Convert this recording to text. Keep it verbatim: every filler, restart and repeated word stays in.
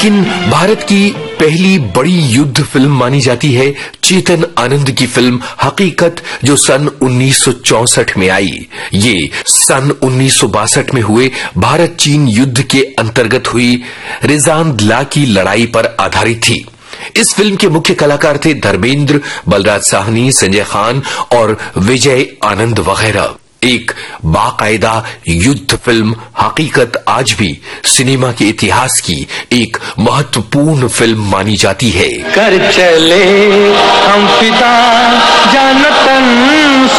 लेकिन भारत की पहली बड़ी युद्ध फिल्म मानी जाती है चेतन आनंद की फिल्म हकीकत, जो सन उन्नीस सौ चौसठ में आई। ये सन उन्नीस सौ बासठ में हुए भारत चीन युद्ध के अंतर्गत हुई रेजान-ला की लड़ाई पर आधारित थी। इस फिल्म के मुख्य कलाकार थे धर्मेंद्र, बलराज साहनी, संजय खान और विजय आनंद वगैरह। एक बाकायदा युद्ध फिल्म हकीकत आज भी सिनेमा के इतिहास की एक महत्वपूर्ण फिल्म मानी जाती है। कर चले हम फिदा जानतन